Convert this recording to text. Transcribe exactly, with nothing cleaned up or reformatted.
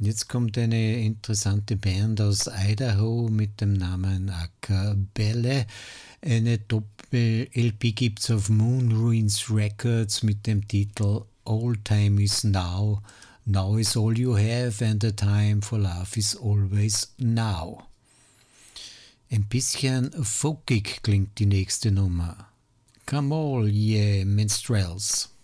Jetzt kommt eine interessante Band aus Idaho mit dem Namen Acapelle. Eine Doppel-L P gibt's auf Moon Ruins Records mit dem Titel All Time is Now. Now is all you have and the time for love is always now. Ein bisschen folkig klingt die nächste Nummer. Come all ye minstrels.